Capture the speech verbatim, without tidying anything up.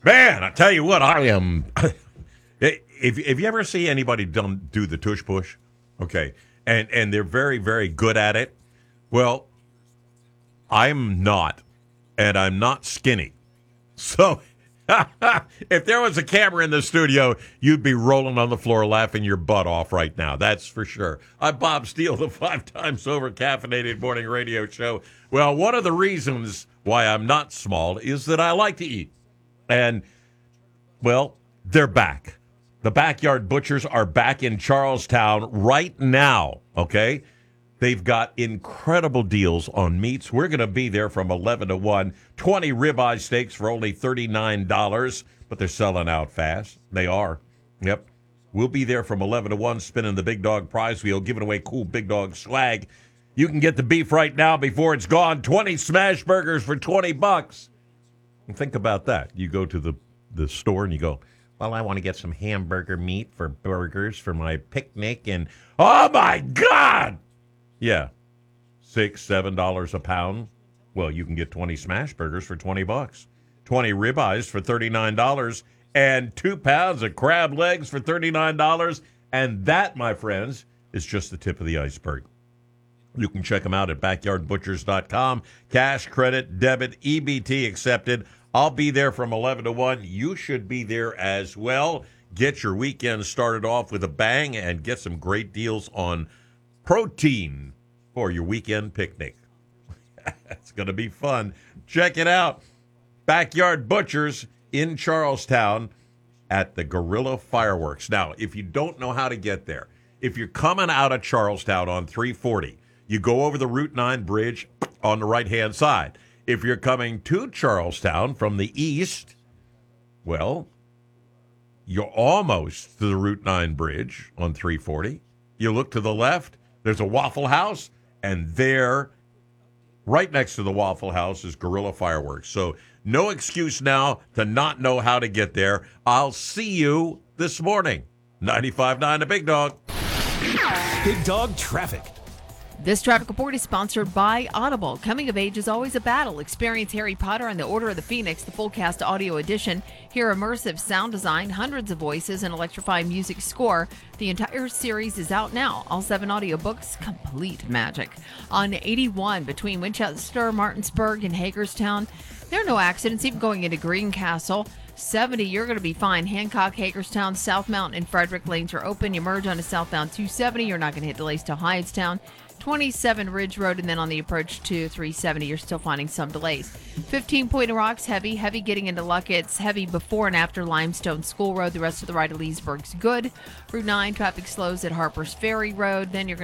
Man, I tell you what, I am. if if you ever see anybody done, do the tush push, okay, and and they're very very good at it. Well, I'm not, and I'm not skinny, so. If there was a camera in the studio, you'd be rolling on the floor laughing your butt off right now. That's for sure. I'm Bob Steele, the five times over caffeinated morning radio show. Well, one of the reasons why I'm not small is that I like to eat. And, well, they're back. The Backyard Butchers are back in Charlestown right now, okay? They've got incredible deals on meats. We're going to be there from eleven to one. twenty ribeye steaks for only thirty-nine dollars, but they're selling out fast. They are. Yep. We'll be there from eleven to one, spinning the Big Dog prize wheel, giving away cool Big Dog swag. You can get the beef right now before it's gone. twenty smash burgers for twenty bucks. And think about that. You go to the, the store and you go, well, I want to get some hamburger meat for burgers for my picnic. And, oh, my God! Yeah, six, seven dollars a pound. Well, you can get twenty smash burgers for twenty bucks, twenty ribeyes for thirty-nine dollars, and two pounds of crab legs for thirty-nine dollars. And that, my friends, is just the tip of the iceberg. You can check them out at backyard butchers dot com. Cash, credit, debit, E B T accepted. I'll be there from eleven to one. You should be there as well. Get your weekend started off with a bang and get some great deals on protein for your weekend picnic. It's going to be fun. Check it out. Backyard Butchers in Charlestown at the Gorilla Fireworks. Now, if you don't know how to get there, if you're coming out of Charlestown on three forty, you go over the Route nine bridge on the right-hand side. If you're coming to Charlestown from the east, well, you're almost to the Route nine bridge on three forty. You look to the left, there's a Waffle House, and there, right next to the Waffle House, is Gorilla Fireworks. So no excuse now to not know how to get there. I'll see you this morning. ninety-five point nine The Big Dog. Big Dog Traffic. This traffic report is sponsored by Audible. Coming of age is always a battle. Experience Harry Potter and the Order of the Phoenix, the full cast audio edition. Hear immersive sound design, hundreds of voices, and electrifying music score. The entire series is out now. All seven audiobooks, complete magic. On eighty-one, between Winchester, Martinsburg, and Hagerstown, there are no accidents, even going into Greencastle. seventy, you're going to be fine. Hancock, Hagerstown, South Mountain, and Frederick lanes are open. You merge onto southbound two seventy. You're not going to hit delays till Hyattstown. twenty-seven Ridge Road, and then on the approach to three seventy, you're still finding some delays. fifteen Point of Rocks, heavy. Heavy getting into Luckett's. Heavy before and after Limestone School Road. The rest of the ride to Leesburg's good. Route nine, traffic slows at Harper's Ferry Road. Then you're going